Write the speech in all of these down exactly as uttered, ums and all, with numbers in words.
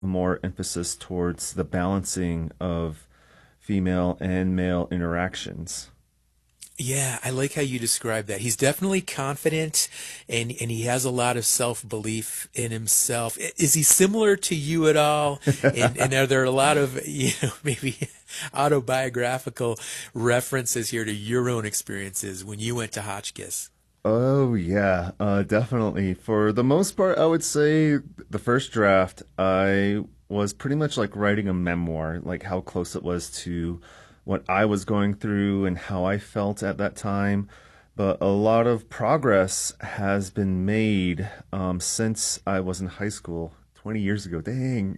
more emphasis towards the balancing of female and male interactions. Yeah, I like how you describe that. He's definitely confident and and he has a lot of self-belief in himself. I- Is he similar to you at all? And and are there a lot of, you know, maybe autobiographical references here to your own experiences when you went to Hotchkiss? Oh yeah, uh, definitely. For the most part, I would say the first draft, I was pretty much like writing a memoir, like how close it was to what I was going through and how I felt at that time. But a lot of progress has been made um, since I was in high school twenty years ago. Dang.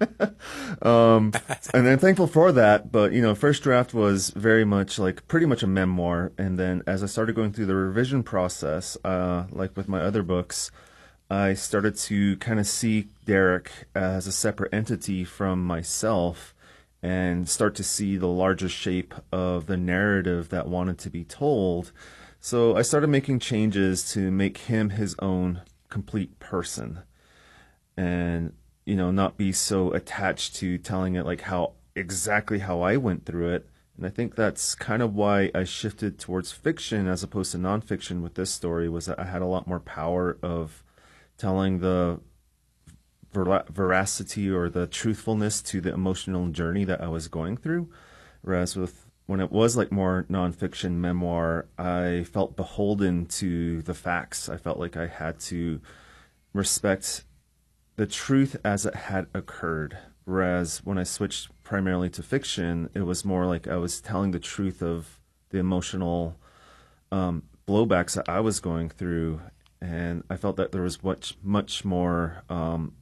um, and I'm thankful for that. But, you know, first draft was very much like pretty much a memoir. And then as I started going through the revision process, uh, like with my other books, I started to kind of see Derek as a separate entity from myself and start to see the larger shape of the narrative that wanted to be told. So I started making changes to make him his own complete person and, you know, not be so attached to telling it like how exactly how I went through it. And I think that's kind of why I shifted towards fiction as opposed to nonfiction with this story, was that I had a lot more power of telling the ver- veracity or the truthfulness to the emotional journey that I was going through. Whereas with when it was like more nonfiction memoir, I felt beholden to the facts. I felt like I had to respect the truth as it had occurred. Whereas when I switched primarily to fiction, it was more like I was telling the truth of the emotional um, blowbacks that I was going through. And I felt that there was much, much more um,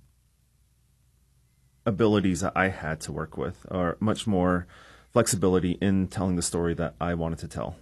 abilities that I had to work with, or much more flexibility in telling the story that I wanted to tell.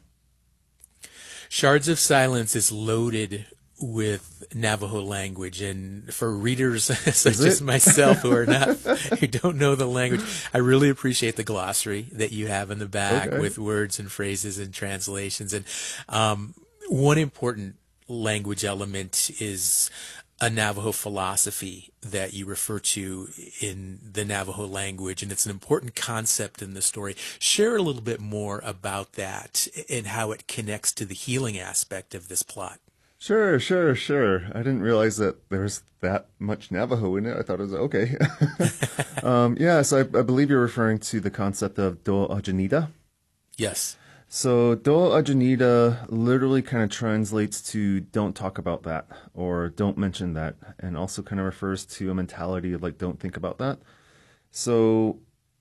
Shards of Silence is loaded with Navajo language, and for readers Is such as it? myself who are not who don't know the language, I really appreciate the glossary that you have in the back Okay. with words and phrases and translations. And um, one important language element is a Navajo philosophy that you refer to in the Navajo language, and it's an important concept in the story. Share a little bit more about that and how it connects to the healing aspect of this plot. Sure, sure, sure. I didn't realize that there was that much Navajo in it. I thought it was okay. um, yeah, so I, I believe you're referring to the concept of Do Ajanida. Yes. So Do Ajanida literally kind of translates to don't talk about that or don't mention that, and also kind of refers to a mentality of like don't think about that. So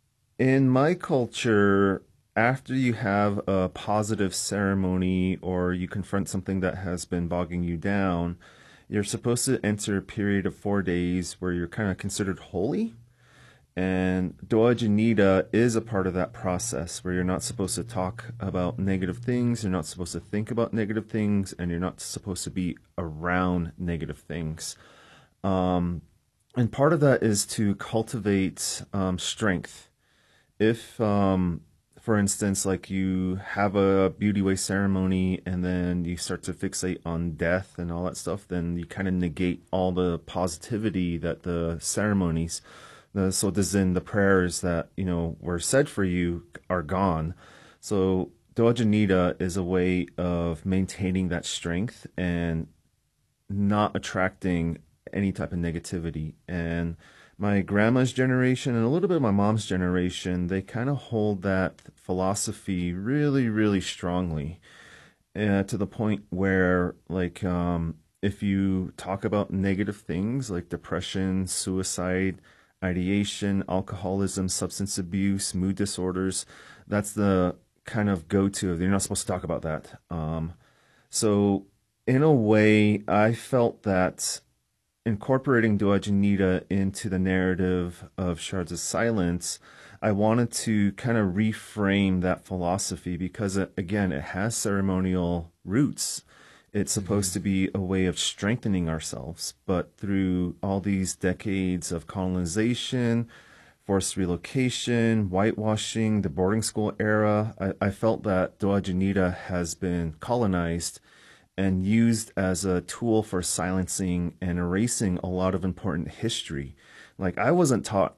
in my culture, after you have a positive ceremony or you confront something that has been bogging you down, you're supposed to enter a period of four days where you're kind of considered holy. And Doa Janita is a part of that process where you're not supposed to talk about negative things, you're not supposed to think about negative things, and you're not supposed to be around negative things. Um, and part of that is to cultivate um, strength. If, um, for instance, like you have a beauty way ceremony and then you start to fixate on death and all that stuff, then you kind of negate all the positivity that the ceremonies, the so the Zen, the prayers that you know were said for you are gone. So Doa Janita is a way of maintaining that strength and not attracting any type of negativity. And my grandma's generation and a little bit of my mom's generation, they kind of hold that philosophy really, really strongly, uh, to the point where, like, um, if you talk about negative things like depression, suicide, ideation, alcoholism, substance abuse, mood disorders, that's the kind of go-to. You're not supposed to talk about that. Um, so, in a way, I felt that incorporating Dua Janita into the narrative of Shards of Silence, I wanted to kind of reframe that philosophy because, it, again, it has ceremonial roots. It's supposed to be a way of strengthening ourselves, but through all these decades of colonization, forced relocation, whitewashing, the boarding school era, I, I felt that Dua Janita has been colonized and used as a tool for silencing and erasing a lot of important history. Like I wasn't taught